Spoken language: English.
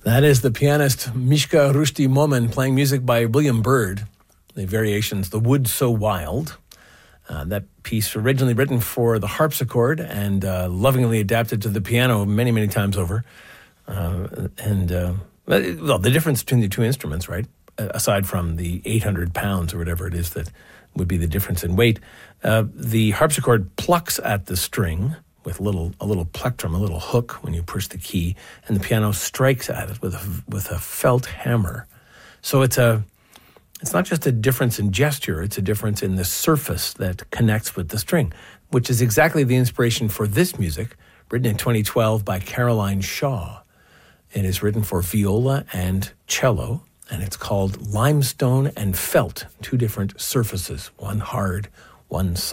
That is the pianist Mishka Rushdie Momen playing music by William Byrd, the variations The Wood So Wild. That piece originally written for the harpsichord and lovingly adapted to the piano many, many times over. Well, the difference between the two instruments, right, aside from the 800 pounds or whatever it is that would be the difference in weight, the harpsichord plucks at the string with a little plectrum, a little hook when you push the key, and the piano strikes at it with a felt hammer. So it's not just a difference in gesture, it's a difference in the surface that connects with the string, which is exactly the inspiration for this music, written in 2012 by Caroline Shaw. It is written for viola and cello, and it's called Limestone and Felt, two different surfaces, one hard, one soft.